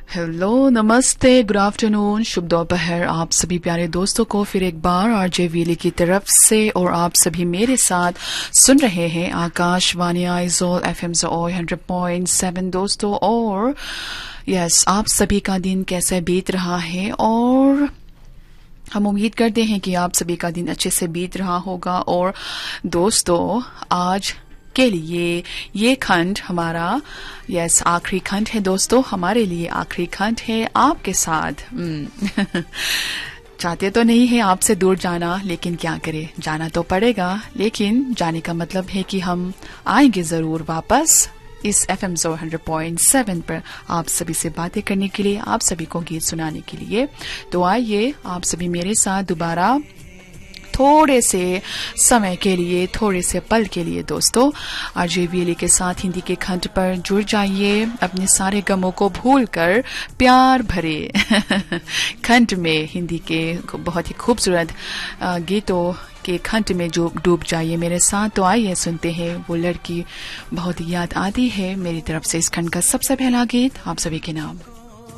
Hello, नमस्ते, good afternoon, शुभ दोपहर आप सभी प्यारे दोस्तों को फिर एक बार आरजे वीली की तरफ से। और आप सभी मेरे साथ सुन रहे हैं आकाशवाणी आइजोल FM 100.7 दोस्तों। और यस, आप सभी का दिन कैसे बीत रहा है, और हम उम्मीद करते हैं कि आप सभी का दिन अच्छे से बीत रहा होगा। और दोस्तों, आज के लिए ये खंड हमारा आखिरी खंड है दोस्तों, हमारे लिए आखिरी खंड है आपके साथ। चाहते तो नहीं है आपसे दूर जाना, लेकिन क्या करें, जाना तो पड़ेगा। लेकिन जाने का मतलब है कि हम आएंगे जरूर वापस इस FM 100.7 पर आप सभी से बातें करने के लिए, आप सभी को गीत सुनाने के लिए। तो आइए आप सभी मेरे साथ दोबारा थोड़े से समय के लिए, थोड़े से पल के लिए दोस्तों आरजे वीली के साथ हिंदी के खंड पर जुड़ जाइए। अपने सारे गमों को भूलकर प्यार भरे खंड में, हिंदी के बहुत ही खूबसूरत गीतों के खंड में जो डूब जाइए मेरे साथ। तो आइए सुनते हैं वो लड़की बहुत याद आती है मेरी तरफ से इस खंड का सबसे पहला गीत आप सभी के नाम।